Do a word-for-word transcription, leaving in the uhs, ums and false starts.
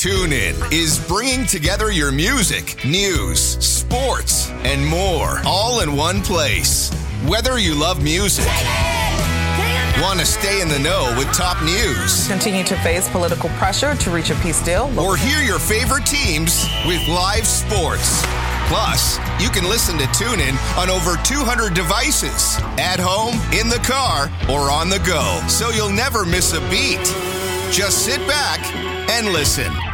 TuneIn is bringing together your music, news, sports, and more, all in one place. Whether you love music, want to stay in the know with top news, continue to face political pressure to reach a peace deal, or hear your favorite teams with live sports. Plus, you can listen to TuneIn on over two hundred devices, at home, in the car, or on the go, so you'll never miss a beat. Just sit back and listen.